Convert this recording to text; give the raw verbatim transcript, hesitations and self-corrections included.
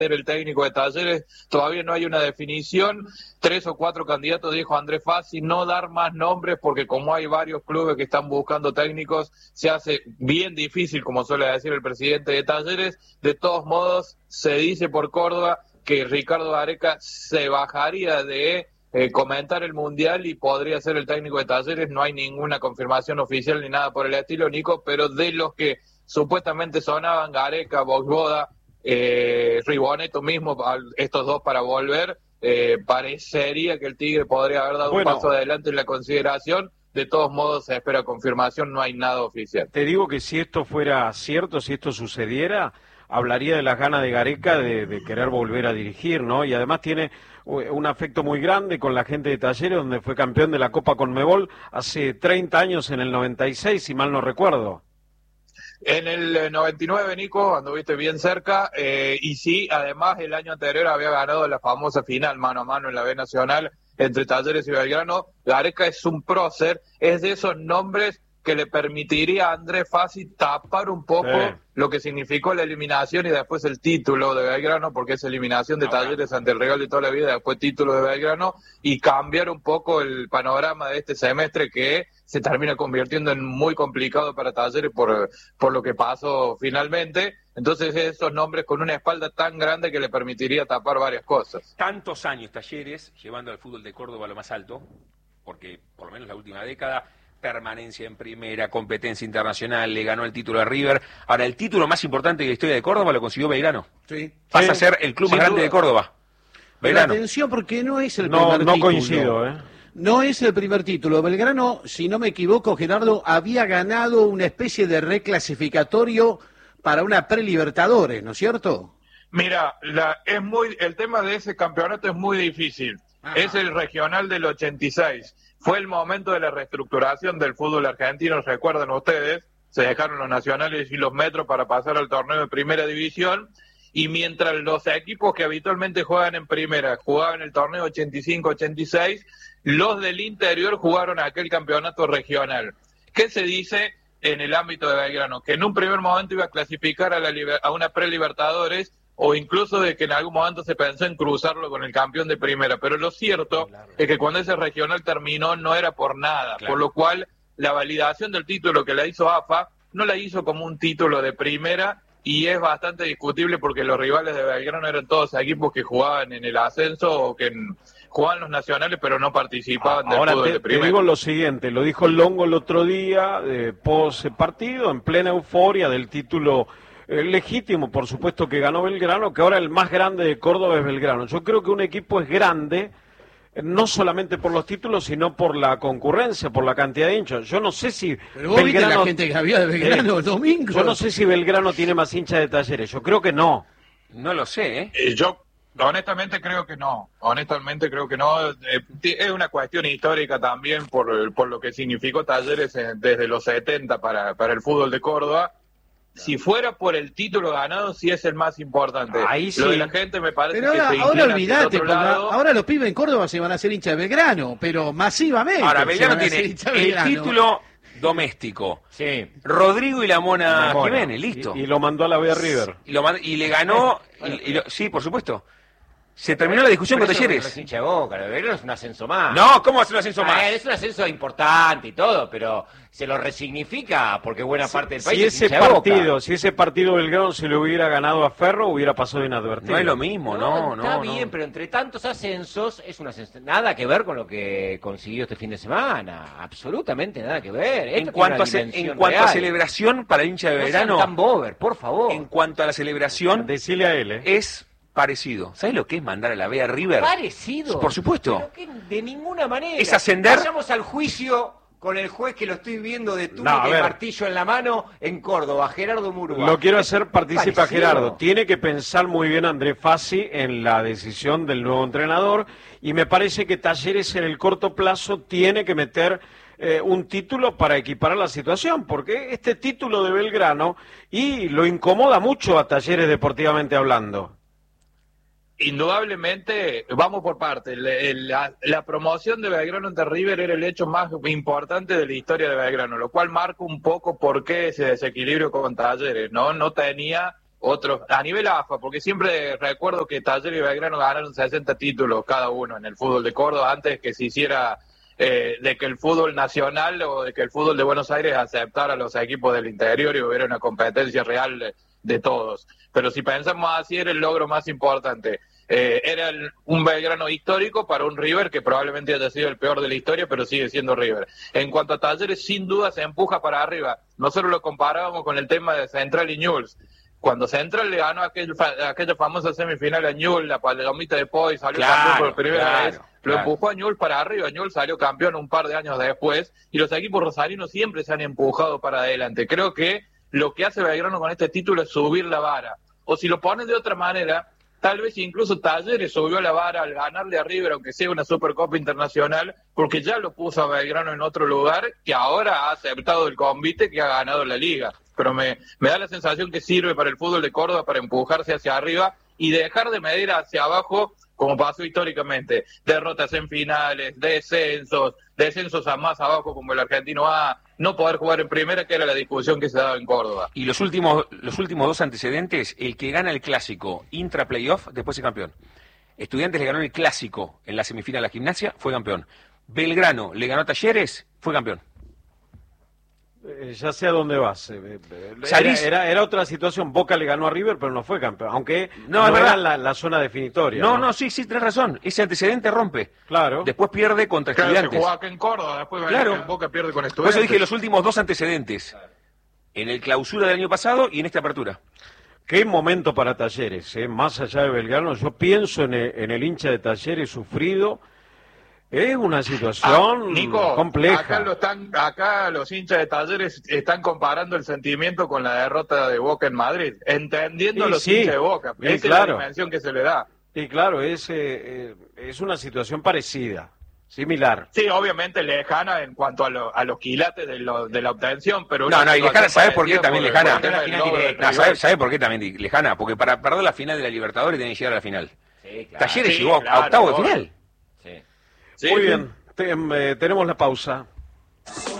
ser el técnico de Talleres, todavía no hay una definición, tres o cuatro candidatos, dijo Andrés Fassi, no dar más nombres porque como hay varios clubes que están buscando técnicos, se hace bien difícil, como suele decir el presidente de Talleres. De todos modos, se dice por Córdoba que Ricardo Gareca se bajaría de eh, comentar el Mundial y podría ser el técnico de Talleres. No hay ninguna confirmación oficial ni nada por el estilo, Nico, pero de los que supuestamente sonaban, Gareca, Vojvoda, eh, Ribonetto mismo, estos dos para volver, eh, parecería que el Tigre podría haber dado bueno, un paso adelante en la consideración. De todos modos se espera confirmación, no hay nada oficial. Te digo que si esto fuera cierto, si esto sucediera, hablaría de las ganas de Gareca de, de querer volver a dirigir, ¿no? Y además tiene un afecto muy grande con la gente de Talleres, donde fue campeón de la Copa Conmebol hace treinta años, en el noventa y seis, si mal no recuerdo. En el noventa y nueve, Nico, anduviste bien cerca, eh, y sí, además el año anterior había ganado la famosa final mano a mano en la B Nacional entre Talleres y Belgrano. Gareca es un prócer, es de esos nombres que le permitiría a Andrés Fassi tapar un poco sí. lo que significó la eliminación y después el título de Belgrano, porque es eliminación de Talleres ante el Real de toda la vida, después título de Belgrano, y cambiar un poco el panorama de este semestre que se termina convirtiendo en muy complicado para Talleres por, por lo que pasó finalmente. Entonces esos nombres con una espalda tan grande que le permitiría tapar varias cosas. Tantos años Talleres llevando al fútbol de Córdoba a lo más alto, porque por lo menos la última década, permanencia en primera, competencia internacional, le ganó el título a River. Ahora, el título más importante de la historia de Córdoba lo consiguió Belgrano. Sí. Pasa sí. a ser el club Sin más grande duda. de Córdoba. Belgrano. Pero atención, porque no es el no, primer no título. No coincido, ¿eh? No es el primer título. Belgrano, si no me equivoco, Gerardo, había ganado una especie de reclasificatorio para una pre-Libertadores, ¿no es cierto? Mira, la, es muy, el tema de ese campeonato es muy difícil. Ajá. Es el regional del ochenta y seis. Fue el momento de la reestructuración del fútbol argentino, recuerdan ustedes, se dejaron los nacionales y los metros para pasar al torneo de primera división, y mientras los equipos que habitualmente juegan en primera jugaban el torneo ochenta y cinco ochenta y seis, los del interior jugaron aquel campeonato regional. ¿Qué se dice en el ámbito de Belgrano? Que en un primer momento iba a clasificar a, la, a una pre-Libertadores, o incluso de que en algún momento se pensó en cruzarlo con el campeón de primera, pero lo cierto claro. es que cuando ese regional terminó no era por nada, claro. por lo cual la validación del título que la hizo A F A no la hizo como un título de primera, y es bastante discutible porque los rivales de Belgrano eran todos equipos que jugaban en el ascenso o que en, jugaban los nacionales pero no participaban del Ahora fútbol te, de primera. Te digo lo siguiente, lo dijo el Longo el otro día, eh, post partido, en plena euforia del título eh, legítimo, por supuesto que ganó Belgrano, que ahora el más grande de Córdoba es Belgrano. Yo creo que un equipo es grande no solamente por los títulos, sino por la concurrencia, por la cantidad de hinchas. Yo no sé si Pero vos Belgrano, viste la gente que había de Belgrano eh, el domingo. Yo no sé si Belgrano tiene más hinchas de Talleres. Yo creo que no. No lo sé, ¿eh? eh yo honestamente creo que no. Honestamente creo que no. Eh, es una cuestión histórica también por, por lo que significó Talleres desde los setenta para, para el fútbol de Córdoba. Si fuera por el título ganado, sí es el más importante. Ahí sí. Lo de la gente me parece pero que ahora, se ahora olvidate, lado. ahora los pibes en Córdoba se van a hacer hinchas de Belgrano, pero masivamente. Ahora, Belgrano tiene el título doméstico. Sí. Rodrigo y la Mona, la Mona. Jiménez, listo. Y, y lo mandó a la B River. Y, lo, y le ganó, bueno, y, y lo, sí, por supuesto. Se terminó la discusión con Talleres. No es hincha de Boca, lo de Belgrano es un ascenso más. No, ¿cómo es un ascenso más? Eh, es un ascenso importante y todo, pero se lo resignifica porque buena si, parte del país si es ese hincha de partido, Boca. Si ese partido Belgrano se lo hubiera ganado a Ferro, hubiera pasado inadvertido. No es lo mismo, no, no. Está no, bien, no. pero entre tantos ascensos es un ascenso. Nada que ver con lo que consiguió este fin de semana. Absolutamente nada que ver. Esto en cuanto, a, ce en cuanto a celebración para el hincha de Belgrano. No sean tan bober, por favor. En cuanto a la celebración. Decile a él, ¿eh? Es parecido. ¿Sabes lo que es mandar a la B a River? Parecido. Por supuesto. Pero que de ninguna manera. Es ascender. Vayamos al juicio con el juez que lo estoy viendo de tú no, y el martillo en la mano en Córdoba, Gerardo Murúa. Lo quiero hacer partícipe a Gerardo. Tiene que pensar muy bien Andrés Fassi en la decisión del nuevo entrenador, y me parece que Talleres en el corto plazo tiene que meter eh, un título para equiparar la situación, porque este título de Belgrano y lo incomoda mucho a Talleres deportivamente hablando. Indudablemente, vamos por partes. La, la promoción de Belgrano ante River era el hecho más importante de la historia de Belgrano, lo cual marca un poco por qué ese desequilibrio con Talleres, ¿no? No tenía otros, a nivel A F A, porque siempre recuerdo que Talleres y Belgrano ganaron sesenta títulos cada uno en el fútbol de Córdoba antes que se hiciera eh, de que el fútbol nacional o de que el fútbol de Buenos Aires aceptara a los equipos del interior y hubiera una competencia real de, de todos. Pero si pensamos así, era el logro más importante. Eh, era el, un Belgrano histórico para un River que probablemente haya sido el peor de la historia, pero sigue siendo River. En cuanto a Talleres, sin duda se empuja para arriba. Nosotros lo comparábamos con el tema de Central y Newell's. Cuando Central le ganó aquel, aquella famosa semifinal a Newell's, la palomita de Poi, salió Claro, campeón por primera claro, vez, lo claro. empujó a Newell's para arriba. Newell's salió campeón un par de años después, y los equipos rosarinos siempre se han empujado para adelante. Creo que lo que hace Belgrano con este título es subir la vara. O si lo pones de otra manera, tal vez incluso Talleres subió la vara al ganarle a River, aunque sea una Supercopa Internacional, porque ya lo puso a Belgrano en otro lugar, que ahora ha aceptado el convite, que ha ganado la Liga. Pero me, me da la sensación que sirve para el fútbol de Córdoba para empujarse hacia arriba y dejar de medir hacia abajo, como pasó históricamente. Derrotas en finales, descensos, descensos a más abajo como el Argentino A, no poder jugar en primera, que era la discusión que se daba en Córdoba. Y los últimos, los últimos dos antecedentes, el que gana el clásico intra-playoff, después es campeón. Estudiantes le ganó el clásico en la semifinal a la Gimnasia, fue campeón. Belgrano le ganó a Talleres, fue campeón. Eh, ya sé a dónde vas. Eh, eh, Era, Salís- era, era otra situación. Boca le ganó a River, pero no fue campeón. Aunque No, no, es verdad. era la, la zona definitoria. No, no, sí, sí, tenés razón. Ese antecedente rompe. Claro. Después pierde contra Claro, se Estudiantes. jugó acá en Córdoba, después Claro. en Boca pierde con Por Estudiantes. eso dije los últimos dos antecedentes. En el clausura del año pasado y en esta apertura. Qué momento para Talleres, ¿eh? Más allá de Belgrano. Yo pienso en el, en el hincha de Talleres sufrido. Es una situación Ah, Nico, compleja. Acá, lo están, acá los hinchas de Talleres están comparando el sentimiento con la derrota de Boca en Madrid, entendiendo Sí, a los sí. hinchas de Boca. Sí, Esa claro. es la dimensión que se le da. Y claro, es, eh, eh, es una situación parecida, similar. Sí, obviamente lejana en cuanto a, lo- a los quilates de, lo- de la obtención, pero... No, una no, y lejana, situación ¿sabes por qué parecida también por- lejana? por el tema del logro del No, rival. ¿sabes, ¿sabes por qué también di- lejana? Porque para perder la final de la Libertadores tienen que llegar a la final. Sí, claro. Talleres Sí, llegó a claro, octavo de obvio. final. Sí. Sí, Muy sí. bien, Te- eh, tenemos la pausa.